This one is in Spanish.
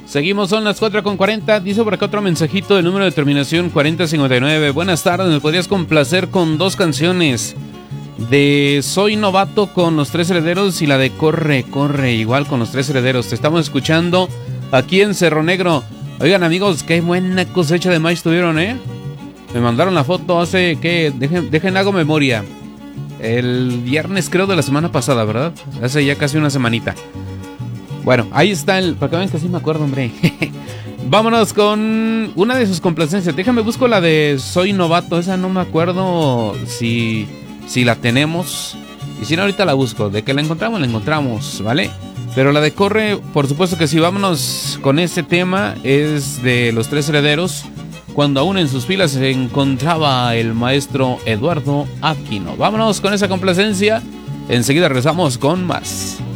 Seguimos, son las 4:40. Dice por acá otro mensajito del número de terminación 4059. Buenas tardes, ¿me podrías complacer con 2 canciones? De Soy Novato con Los Tres Herederos y la de Corre, Corre, igual con Los Tres Herederos. Te estamos escuchando aquí en Cerro Negro. Oigan, amigos, qué buena cosecha de maíz tuvieron, ¿eh? Me mandaron la foto hace, ¿qué? Dejen hago memoria. El viernes creo de la semana pasada, ¿verdad? Hace ya casi una semanita. Bueno, ahí está para que vean que sí me acuerdo, hombre. Vámonos con una de sus complacencias. Déjame busco la de Soy Novato. Esa no me acuerdo si la tenemos. Y si no, ahorita la busco. De que la encontramos, ¿vale? Pero la de Corre, por supuesto que sí. Vámonos con este tema. Es de Los Tres Herederos, cuando aún en sus filas se encontraba el maestro Eduardo Aquino. Vámonos con esa complacencia. Enseguida regresamos con más.